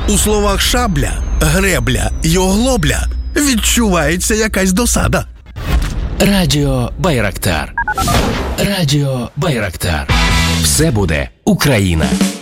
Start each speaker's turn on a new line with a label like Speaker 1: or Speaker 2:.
Speaker 1: У словах шабля, гребля й оглобля відчувається якась досада.
Speaker 2: Радіо Байрактар. Радіо Байрактар. Все буде Україна.